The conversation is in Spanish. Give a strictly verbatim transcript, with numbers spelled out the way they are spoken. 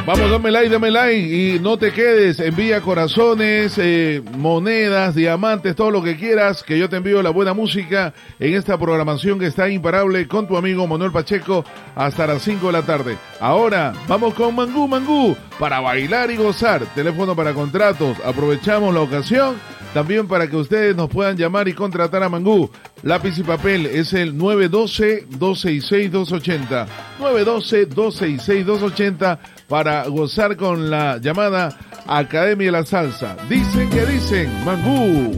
Vamos, dame like, dame like y no te quedes. Envía corazones, eh, monedas, diamantes, todo lo que quieras, que yo te envío la buena música en esta programación que está imparable con tu amigo Manuel Pacheco hasta las cinco de la tarde. Ahora, vamos con Mangú, Mangú, para bailar y gozar. Teléfono para contratos. Aprovechamos la ocasión también para que ustedes nos puedan llamar y contratar a Mangú. Lápiz y papel es el nueve uno dos, dos seis seis, dos ocho cero. nueve uno dos, dos seis seis, dos ocho cero para gozar con la llamada Academia de la Salsa. Dicen que dicen, Mangú.